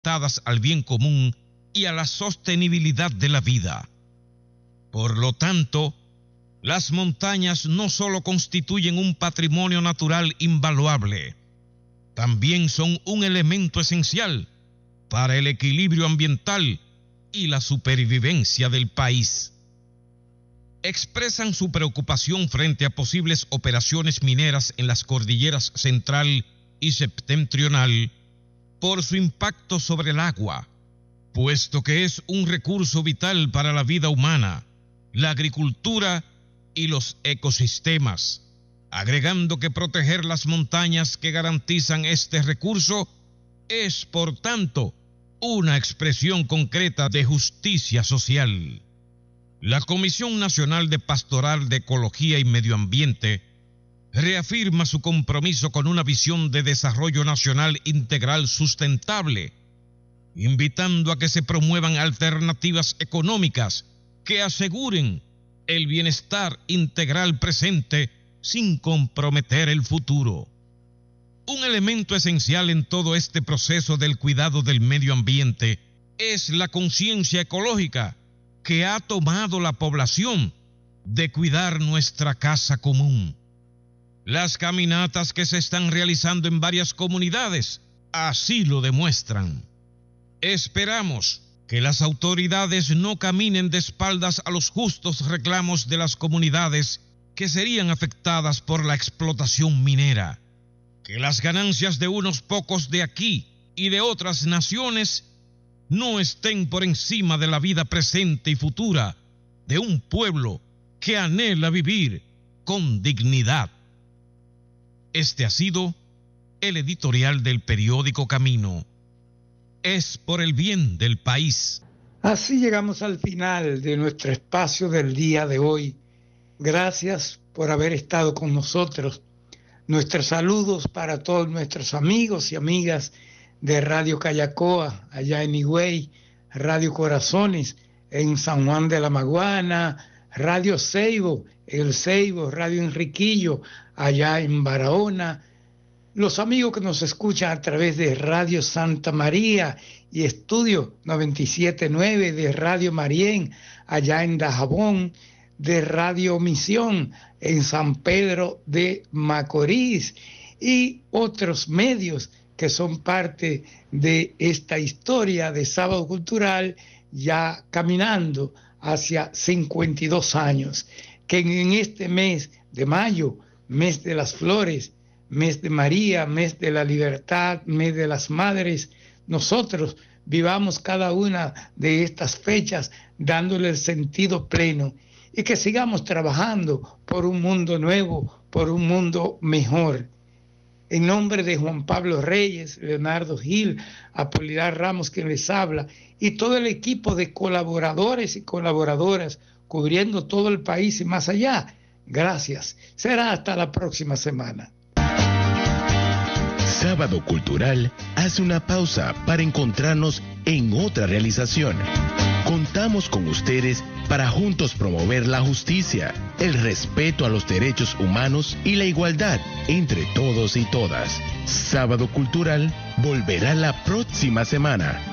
orientadas al bien común y a la sostenibilidad de la vida. Por lo tanto, las montañas no solo constituyen un patrimonio natural invaluable, también son un elemento esencial para el equilibrio ambiental y la supervivencia del país. Expresan su preocupación frente a posibles operaciones mineras en las cordilleras central y septentrional por su impacto sobre el agua, puesto que es un recurso vital para la vida humana, la agricultura y los ecosistemas, agregando que proteger las montañas que garantizan este recurso es, por tanto, una expresión concreta de justicia social. La Comisión Nacional de Pastoral de Ecología y Medio Ambiente reafirma su compromiso con una visión de desarrollo nacional integral sustentable, invitando a que se promuevan alternativas económicas que aseguren el bienestar integral presente sin comprometer el futuro. Un elemento esencial en todo este proceso del cuidado del medio ambiente es la conciencia ecológica que ha tomado la población de cuidar nuestra casa común. Las caminatas que se están realizando en varias comunidades así lo demuestran. Esperamos que las autoridades no caminen de espaldas a los justos reclamos de las comunidades que serían afectadas por la explotación minera, que las ganancias de unos pocos de aquí y de otras naciones no estén por encima de la vida presente y futura de un pueblo que anhela vivir con dignidad. Este ha sido el editorial del periódico Camino. Es por el bien del país. Así llegamos al final de nuestro espacio del día de hoy. Gracias por haber estado con nosotros. Nuestros saludos para todos nuestros amigos y amigas de Radio Callacoa, allá en Higüey, Radio Corazones, en San Juan de la Maguana, Radio Ceibo, El Ceibo, Radio Enriquillo, allá en Barahona, los amigos que nos escuchan a través de Radio Santa María y Estudio 97.9 de Radio Marién, allá en Dajabón, de Radio Misión en San Pedro de Macorís y otros medios que son parte de esta historia de Sábado Cultural, ya caminando hacia 52 años, que en este mes de mayo, mes de las flores, mes de María, mes de la libertad, mes de las madres, nosotros vivamos cada una de estas fechas dándole el sentido pleno y que sigamos trabajando por un mundo nuevo, por un mundo mejor. En nombre de Juan Pablo Reyes, Leonardo Gil, Apolinar Ramos quien les habla y todo el equipo de colaboradores y colaboradoras cubriendo todo el país y más allá, gracias. Será hasta la próxima semana. Sábado Cultural hace una pausa para encontrarnos en otra realización. Contamos con ustedes para juntos promover la justicia, el respeto a los derechos humanos y la igualdad entre todos y todas. Sábado Cultural volverá la próxima semana.